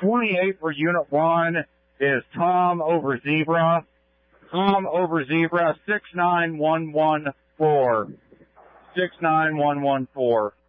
28 for Unit 1 is Tom over Zebra. Tom over Zebra, 69114. 69114.